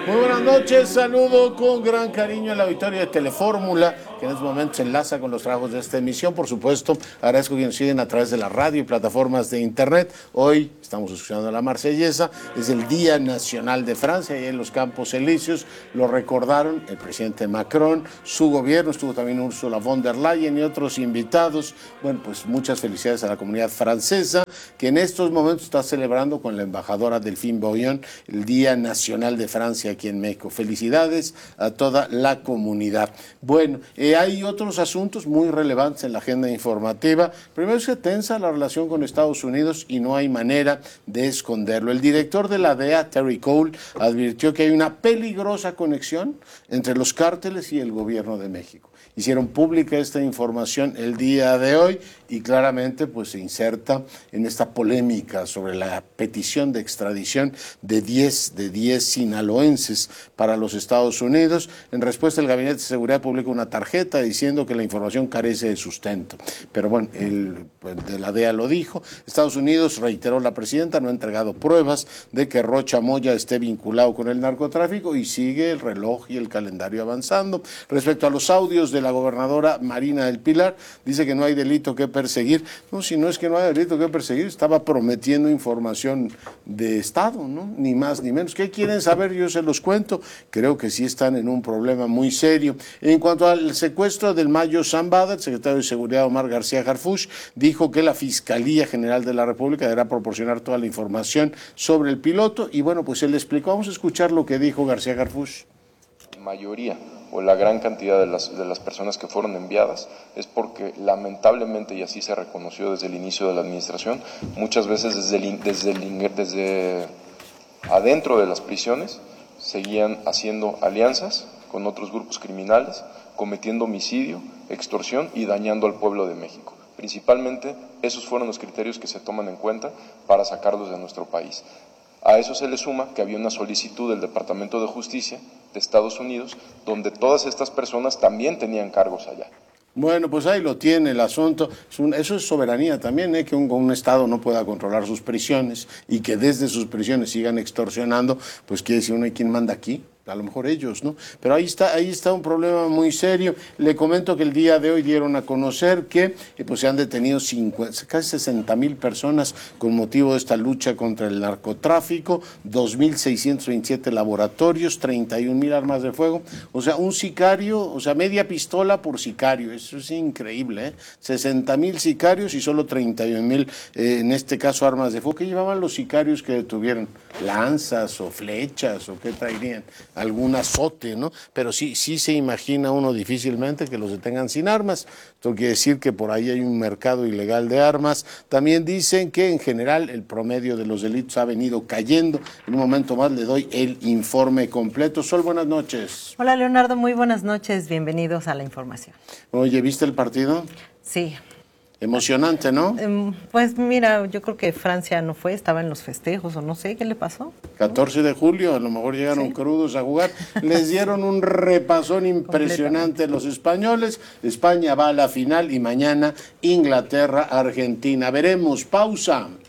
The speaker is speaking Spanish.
Muy buenas noches, saludo con gran cariño al auditorio de Telefórmula, que en este momento se enlaza con los trabajos de esta emisión. Por supuesto, agradezco que nos siguen a través de la radio y plataformas de internet. Hoy estamos escuchando la Marsellesa, es el Día Nacional de Francia, y en los Campos Elíseos lo recordaron el presidente Macron, su gobierno, estuvo también Ursula von der Leyen y otros invitados. Bueno, pues muchas felicidades a la comunidad francesa, que en estos momentos está celebrando con la embajadora Delphine Boyon el Día Nacional de Francia aquí en México. Felicidades a toda la comunidad. Bueno, hay otros asuntos muy relevantes en la agenda informativa. Primero, se tensa la relación con Estados Unidos y no hay manera de esconderlo. El director de la DEA, Terry Cole, advirtió que hay una peligrosa conexión entre los cárteles y el gobierno de México. Hicieron pública esta información el día de hoy y claramente pues se inserta en esta polémica sobre la petición de extradición de 10 sinaloenses para los Estados Unidos. En respuesta, el Gabinete de Seguridad publica una tarjeta diciendo que la información carece de sustento. Pero bueno, el de la DEA lo dijo. Estados Unidos, reiteró la presidenta, no ha entregado pruebas de que Rocha Moya esté vinculado con el narcotráfico y sigue el reloj y el calendario avanzando. Respecto a los audios de la gobernadora Marina del Pilar, dice que no hay delito que perseguir. No, si no es que no hay delito que perseguir, estaba prometiendo información de Estado, ¿no? Ni más ni menos. ¿Qué quieren saber? Yo se los cuento. Creo que sí están en un problema muy serio. En cuanto al secuestro del Mayo Zambada, el secretario de Seguridad Omar García Harfuch dijo que la Fiscalía General de la República deberá proporcionar toda la información sobre el piloto y bueno, pues él explicó. Vamos a escuchar lo que dijo García Harfuch. Mayoría o la gran cantidad de las personas que fueron enviadas es porque lamentablemente, y así se reconoció desde el inicio de la administración, muchas veces desde adentro de las prisiones seguían haciendo alianzas con otros grupos criminales, cometiendo homicidio, extorsión y dañando al pueblo de México. Principalmente esos fueron los criterios que se toman en cuenta para sacarlos de nuestro país. A eso se le suma que había una solicitud del Departamento de Justicia de Estados Unidos, donde todas estas personas también tenían cargos allá. Bueno, pues ahí lo tiene el asunto. Eso es soberanía también, que un Estado no pueda controlar sus prisiones y que desde sus prisiones sigan extorsionando, pues quiere decir uno, ¿y quién manda aquí? A lo mejor ellos, ¿no? Pero ahí está un problema muy serio. Le comento que el día de hoy dieron a conocer que pues se han detenido casi 60,000 personas con motivo de esta lucha contra el narcotráfico, 2,627 laboratorios, 31,000 armas de fuego. O sea, un sicario, o sea, media pistola por sicario. Eso es increíble, 60,000 sicarios y solo 31,000, en este caso, armas de fuego. ¿Qué llevaban los sicarios que detuvieron? ¿Lanzas o flechas o qué traerían? Algún azote, ¿no? Pero sí se imagina uno difícilmente que los detengan sin armas. Esto quiere decir que por ahí hay un mercado ilegal de armas. También dicen que en general el promedio de los delitos ha venido cayendo. En un momento más le doy el informe completo. Sol, buenas noches. Hola, Leonardo, muy buenas noches. Bienvenidos a la información. Oye, ¿viste el partido? Sí. Emocionante, ¿no? Pues mira, yo creo que Francia no fue, estaba en los festejos o no sé, ¿qué le pasó? 14 de julio, a lo mejor llegaron crudos a jugar. Les dieron un repasón impresionante los españoles. España va a la final y mañana Inglaterra, Argentina. Veremos, pausa.